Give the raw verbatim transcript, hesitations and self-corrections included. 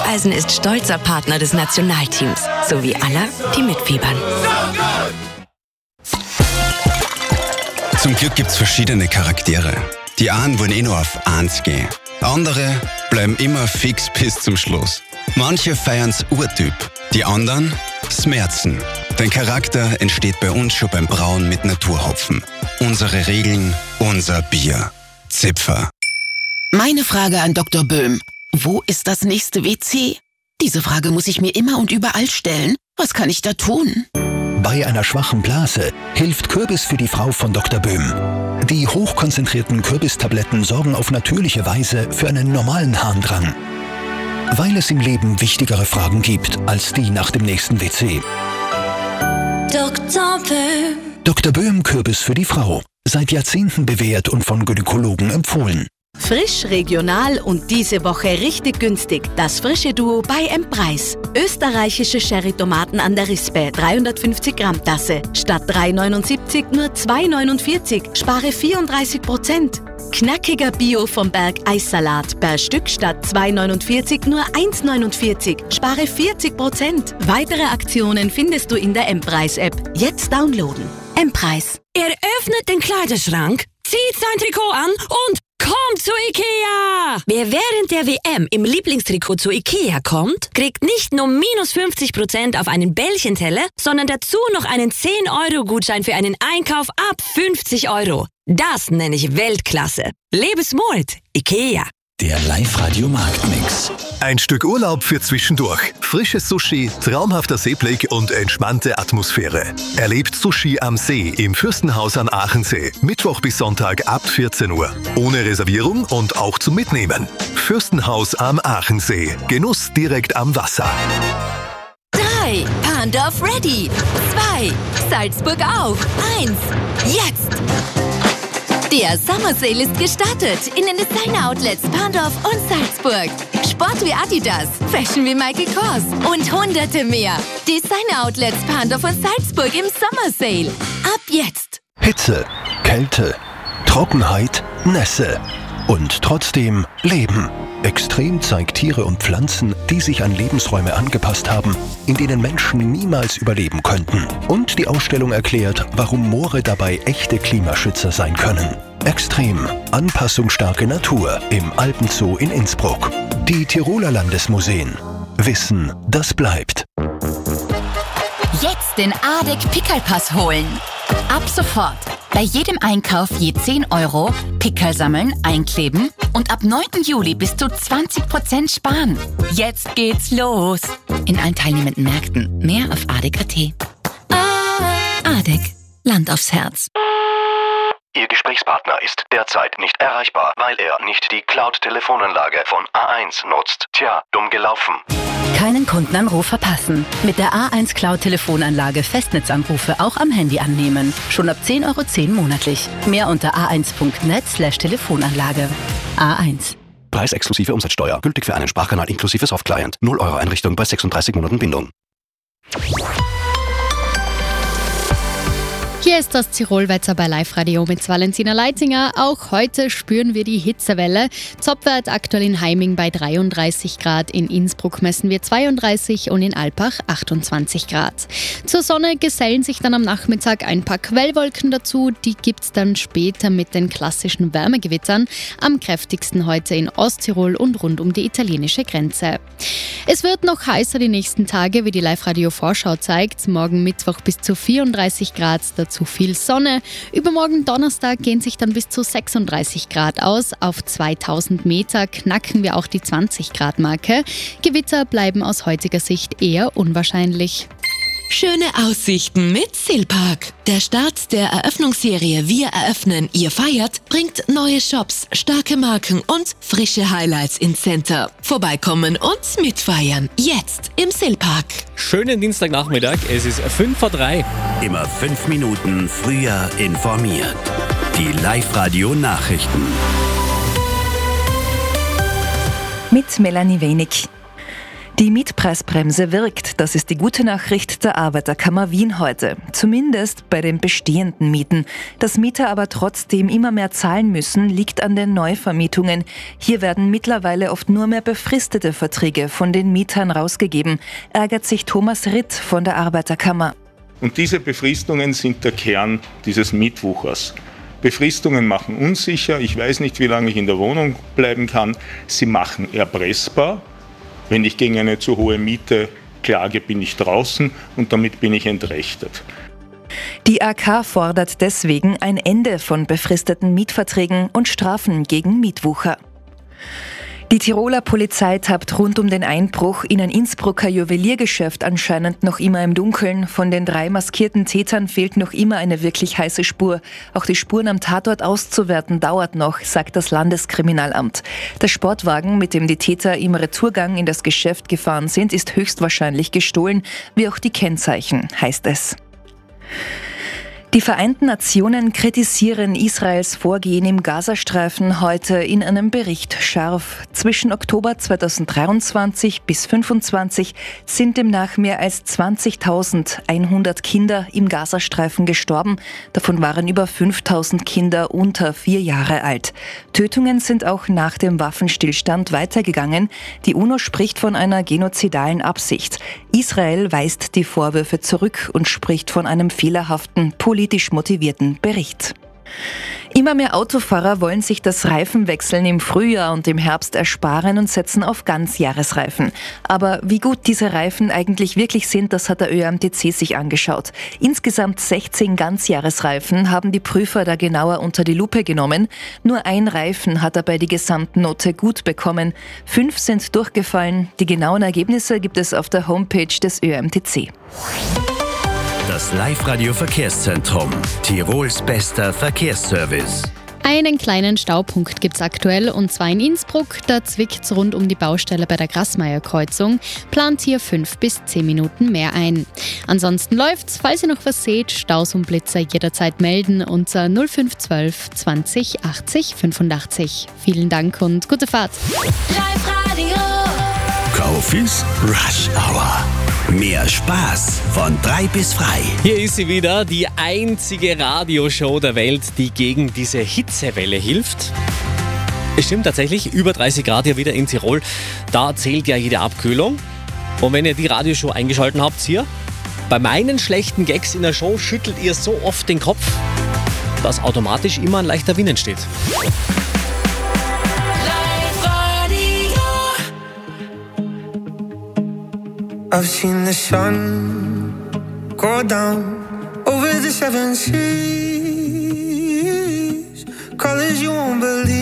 Hufeisen ist stolzer Partner des Nationalteams, sowie aller, die mitfiebern. Zum Glück gibt's verschiedene Charaktere. Die einen wollen eh nur auf eins gehen. Andere bleiben immer fix bis zum Schluss. Manche feiern's Urtyp, die anderen Smerzen. Dein Charakter entsteht bei uns schon beim Brauen mit Naturhopfen. Unsere Regeln, unser Bier. Zipfer. Meine Frage an Doktor Böhm. Wo ist das nächste W C? Diese Frage muss ich mir immer und überall stellen. Was kann ich da tun? Bei einer schwachen Blase hilft Kürbis für die Frau von Doktor Böhm. Die hochkonzentrierten Kürbistabletten sorgen auf natürliche Weise für einen normalen Harndrang. Weil es im Leben wichtigere Fragen gibt als die nach dem nächsten W C. Doktor Böhm. Doktor Böhm Kürbis für die Frau. Seit Jahrzehnten bewährt und von Gynäkologen empfohlen. Frisch, regional und diese Woche richtig günstig. Das frische Duo bei M-Preis. Österreichische Sherry-Tomaten an der Rispe, dreihundertfünfzig Gramm Tasse. Statt drei neunundsiebzig nur zwei neunundvierzig. Spare vierunddreißig Prozent. Knackiger Bio vom Berg Eissalat. Per Stück statt zwei neunundvierzig nur eins neunundvierzig. Spare vierzig Prozent. Weitere Aktionen findest du in der M-Preis-App. Jetzt downloaden. M-Preis. Er öffnet den Kleiderschrank, zieht sein Trikot an und kommt zu Ikea! Wer während der W M im Lieblingstrikot zu Ikea kommt, kriegt nicht nur minus fünfzig Prozent auf einen Bällchenteller, sondern dazu noch einen zehn Euro Gutschein für einen Einkauf ab fünfzig Euro. Das nenne ich Weltklasse. Lebe smart, Ikea. Der Live-Radio-Marktmix. Ein Stück Urlaub für zwischendurch. Frisches Sushi, traumhafter Seeblick und entspannte Atmosphäre. Erlebt Sushi am See im Fürstenhaus an Aachensee. Mittwoch bis Sonntag ab vierzehn Uhr. Ohne Reservierung und auch zum Mitnehmen. Fürstenhaus am Aachensee. Genuss direkt am Wasser. drei. Pandorf ready. zwei. Salzburg auch. eins. Jetzt! Der Summer Sale ist gestartet in den Designer-Outlets Pandorf und Salzburg. Sport wie Adidas, Fashion wie Michael Kors und hunderte mehr. Designer-Outlets Pandorf und Salzburg im Summer Sale. Ab jetzt! Hitze, Kälte, Trockenheit, Nässe. Und trotzdem Leben. Extrem zeigt Tiere und Pflanzen, die sich an Lebensräume angepasst haben, in denen Menschen niemals überleben könnten. Und die Ausstellung erklärt, warum Moore dabei echte Klimaschützer sein können. Extrem, anpassungsstarke Natur im Alpenzoo in Innsbruck. Die Tiroler Landesmuseen. Wissen, das bleibt. Jetzt den A D E C Pickelpass holen. Ab sofort. Bei jedem Einkauf je zehn Euro, Pickel sammeln, einkleben und ab neunten Juli bis zu zwanzig Prozent sparen. Jetzt geht's los. In allen teilnehmenden Märkten. Mehr auf A D E C punkt A T. A D E C. Land aufs Herz. Ihr Gesprächspartner ist derzeit nicht erreichbar, weil er nicht die Cloud-Telefonanlage von A eins nutzt. Tja, dumm gelaufen. Keinen Kundenanruf verpassen. Mit der A eins Cloud-Telefonanlage Festnetzanrufe auch am Handy annehmen. Schon ab zehn Euro zehn monatlich. Mehr unter a eins punkt net slash Telefonanlage. A eins. Preis exklusive Umsatzsteuer. Gültig für einen Sprachkanal inklusive Softclient. null Euro Einrichtung bei sechsunddreißig Monaten Bindung. Hier ist das Tirolwetter bei Live-Radio mit Valentina Leitinger. Auch heute spüren wir die Hitzewelle. Topwert aktuell in Heiming bei dreiunddreißig Grad, in Innsbruck messen wir zweiunddreißig und in Alpbach achtundzwanzig Grad. Zur Sonne gesellen sich dann am Nachmittag ein paar Quellwolken dazu. Die gibt's dann später mit den klassischen Wärmegewittern. Am kräftigsten heute in Osttirol und rund um die italienische Grenze. Es wird noch heißer die nächsten Tage, wie die Live-Radio-Vorschau zeigt. Morgen Mittwoch bis zu vierunddreißig Grad, dazu viel Sonne. Übermorgen Donnerstag gehen sich dann bis zu sechsunddreißig Grad aus. Auf zweitausend Meter knacken wir auch die zwanzig Grad Marke. Gewitter bleiben aus heutiger Sicht eher unwahrscheinlich. Schöne Aussichten mit Silpark. Der Start der Eröffnungsserie Wir eröffnen, ihr feiert bringt neue Shops, starke Marken und frische Highlights ins Center. Vorbeikommen und mitfeiern. Jetzt im Silpark. Schönen Dienstagnachmittag, es ist fünf vor drei. Immer fünf Minuten früher informiert. Die Die Mietpreisbremse wirkt. Das ist die gute Nachricht der Arbeiterkammer Wien heute. Zumindest bei den bestehenden Mieten. Dass Mieter aber trotzdem immer mehr zahlen müssen, liegt an den Neuvermietungen. Hier werden mittlerweile oft nur mehr befristete Verträge von den Mietern rausgegeben, ärgert sich Thomas Ritt von der Arbeiterkammer. Und diese Befristungen sind der Kern dieses Mietwuchers. Befristungen machen unsicher. Ich weiß nicht, wie lange ich in der Wohnung bleiben kann. Sie machen erpressbar. Wenn ich gegen eine zu hohe Miete klage, bin ich draußen und damit bin ich entrechtet. Die A K fordert deswegen ein Ende von befristeten Mietverträgen und Strafen gegen Mietwucher. Die Tiroler Polizei tappt rund um den Einbruch in ein Innsbrucker Juweliergeschäft anscheinend noch immer im Dunkeln. Von den drei maskierten Tätern fehlt noch immer eine wirklich heiße Spur. Auch die Spuren am Tatort auszuwerten dauert noch, sagt das Landeskriminalamt. Der Sportwagen, mit dem die Täter im Retourgang in das Geschäft gefahren sind, ist höchstwahrscheinlich gestohlen, wie auch die Kennzeichen, heißt es. Die Vereinten Nationen kritisieren Israels Vorgehen im Gazastreifen heute in einem Bericht scharf. Zwischen Oktober zweitausenddreiundzwanzig bis fünfundzwanzig sind demnach mehr als zwanzigtausendeinhundert Kinder im Gazastreifen gestorben. Davon waren über fünftausend Kinder unter vier Jahre alt. Tötungen sind auch nach dem Waffenstillstand weitergegangen. Die UNO spricht von einer genozidalen Absicht. Israel weist die Vorwürfe zurück und spricht von einem fehlerhaften politischen politisch motivierten Bericht. Immer mehr Autofahrer wollen sich das Reifenwechseln im Frühjahr und im Herbst ersparen und setzen auf Ganzjahresreifen. Aber wie gut diese Reifen eigentlich wirklich sind, das hat der Ö R M T C sich angeschaut. Insgesamt sechzehn Ganzjahresreifen haben die Prüfer da genauer unter die Lupe genommen. Nur ein Reifen hat dabei die Gesamtnote gut bekommen. Fünf sind durchgefallen. Die genauen Ergebnisse gibt es auf der Homepage des Ö R M T C. Das Live-Radio-Verkehrszentrum. Tirols bester Verkehrsservice. Einen kleinen Staupunkt gibt's aktuell, und zwar in Innsbruck. Da zwickt's rund um die Baustelle bei der Grassmeier-Kreuzung. Plant hier fünf bis zehn Minuten mehr ein. Ansonsten läuft's. Falls ihr noch was seht, Staus und Blitzer jederzeit melden unter null fünf zwölf zwanzig achtzig fünfundachtzig. Vielen Dank und gute Fahrt. Live-Radio. Kaufis Rush Hour. Mehr Spaß von drei bis frei. Hier ist sie wieder, die einzige Radioshow der Welt, die gegen diese Hitzewelle hilft. Es stimmt tatsächlich, über dreißig Grad hier wieder in Tirol. Da zählt ja jede Abkühlung. Und wenn ihr die Radioshow eingeschaltet habt hier, bei meinen schlechten Gags in der Show schüttelt ihr so oft den Kopf, dass automatisch immer ein leichter Wind entsteht. I've seen the sun go down over the seven seas, colors you won't believe.